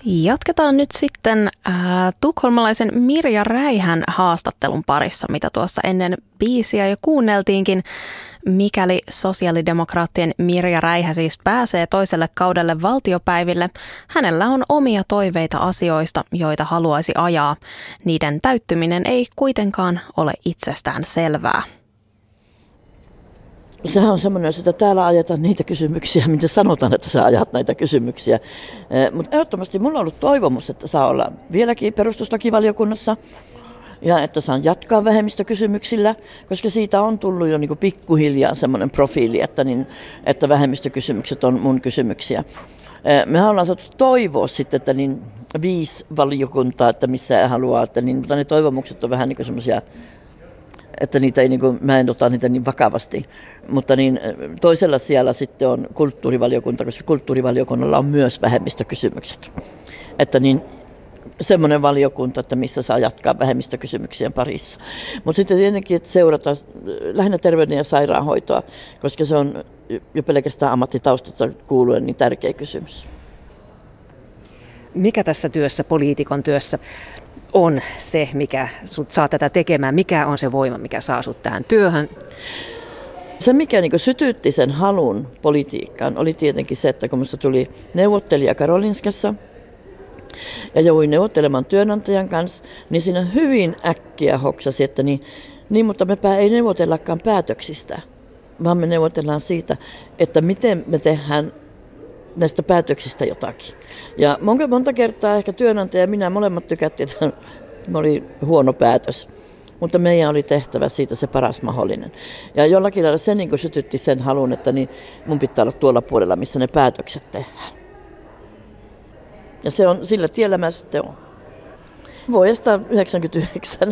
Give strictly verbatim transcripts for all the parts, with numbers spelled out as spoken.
Jatketaan nyt sitten äh, tukholmalaisen Mirja Räihän haastattelun parissa, mitä tuossa ennen biisiä jo kuunneltiinkin. Mikäli sosiaalidemokraattien Mirja Räihä siis pääsee toiselle kaudelle valtiopäiville, hänellä on omia toiveita asioista, joita haluaisi ajaa. Niiden täyttyminen ei kuitenkaan ole itsestään selvää. Sehän on semmoinen, että täällä ajetaan niitä kysymyksiä, mitä sanotaan, että sä ajat näitä kysymyksiä. Mutta ehdottomasti mulla on ollut toivomus, että saa olla vieläkin perustuslakivaliokunnassa ja että saan jatkaa vähemmistökysymyksillä, koska siitä on tullut jo niinku pikkuhiljaa semmoinen profiili, että, niin, että vähemmistökysymykset on mun kysymyksiä. Me ollaan saatu toivoa sitten, että niin viisi valiokuntaa, että missä haluaa, että niin, mutta ne toivomukset on vähän niin kuin semmoisia, että niitä ei, niin kuin, mä en ota niitä niin vakavasti. Mutta niin, toisella siellä sitten on kulttuurivaliokunta, koska kulttuurivaliokunnalla on myös vähemmistökysymykset. Että niin, semmoinen valiokunta, että missä saa jatkaa vähemmistökysymyksien parissa. Mutta sitten tietenkin, että seurata lähinnä terveyden ja sairaanhoitoa, koska se on jo pelkästään ammattitaustasta kuuluen niin tärkeä kysymys. Mikä tässä työssä, poliitikon työssä, on se, mikä sut saa tätä tekemään? Mikä on se voima, mikä saa sut tähän työhön? Se, mikä niin sytytti sen halun politiikkaan, oli tietenkin se, että kun minusta tuli neuvottelija Karolinskassa ja jouduin neuvottelemaan työnantajan kanssa, niin siinä hyvin äkkiä hoksasi, että niin, niin mutta mepä ei neuvotellakaan päätöksistä, vaan me neuvotellaan siitä, että miten me tehdään näistä päätöksistä jotakin. Ja monta, monta kertaa ehkä työnantaja ja minä molemmat tykättiin, että oli huono päätös. Mutta meidän oli tehtävä siitä se paras mahdollinen. Ja jollakin lailla se niin sytytti sen halun, että niin mun pitää olla tuolla puolella, missä ne päätökset tehdään. Ja se on, sillä tiellä mä sitten on. Vuodesta yhdeksänkymmentäyhdeksän.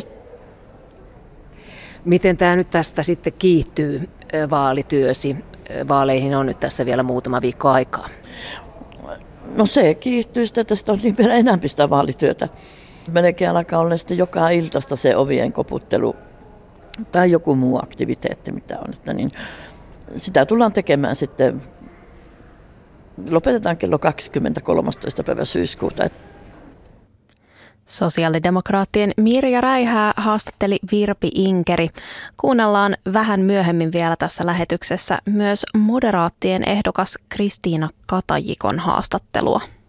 Miten tämä nyt tästä sitten kiihtyy vaalityösi? Vaaleihin on nyt tässä vielä muutama viikko aikaa. No se kiihtyy sitä, että sitä on niin vielä enemmän sitä vaalityötä. Melkein alkaa olla sitten joka iltasta se ovien koputtelu tai joku muu aktiviteetti, mitä on. Että niin sitä tullaan tekemään sitten, lopetetaan kello kaksikymmentä kolmastoista päivä syyskuuta. Sosiaalidemokraattien Mirja Räihää haastatteli Virpi Inkeri. Kuunnellaan vähän myöhemmin vielä tässä lähetyksessä myös moderaattien ehdokas Kristiina Katajikon haastattelua.